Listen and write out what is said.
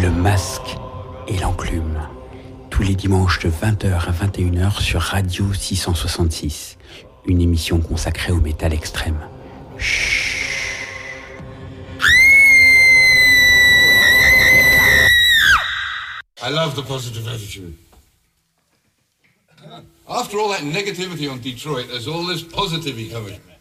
Le Masque et l'Enclume. Tous les dimanches de 20h à 21h sur Radio 666. Une émission consacrée au métal extrême. Chut. I love the positive attitude. After all that negativity on Detroit, there's all this positivity coming.